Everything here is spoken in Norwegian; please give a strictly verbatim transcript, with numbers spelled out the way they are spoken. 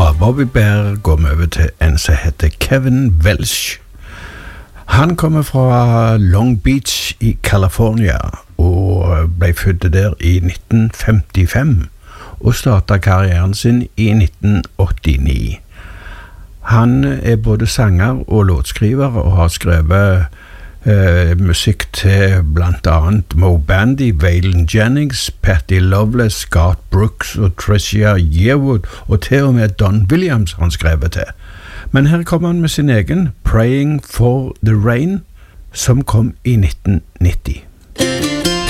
Fra Bobby Bare går vi over til en som heter Kevin Welsh. Han kommer fra Long Beach i California og ble født der i nitten femtifem og startet karrieren sin i nitten åttini. Han er både sanger og låtskriver og har skrevet eh, musikk til blant annet Mo Bandy, Waylon Jennings, Patti Loveless, Scott Brooks og Tricia Yearwood, og til og med Don Williams han skrevet til. Men her kommer han med sin egen Praying for the Rain, som kom i nitten nitti.